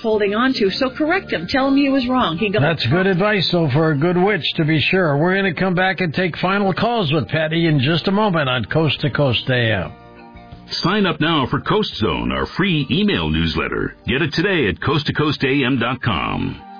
holding on to. So correct him. Tell him he was wrong. That's good advice, though, for a good witch, to be sure. We're going to come back and take final calls with Patty in just a moment on Coast to Coast AM. Sign up now for Coast Zone, our free email newsletter. Get it today at coasttocoastam.com.